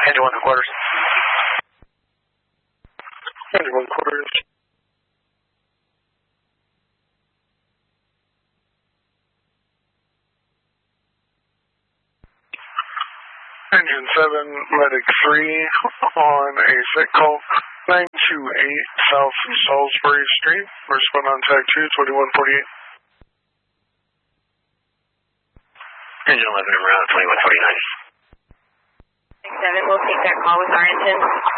Engine 1 quarters. Engine 1 quarters. Engine 7, Medic 3 on a set call 928 South Salisbury Street. Respond on tag 2, 2148. Engine 11 around 2149. 7, we'll take that call with our engine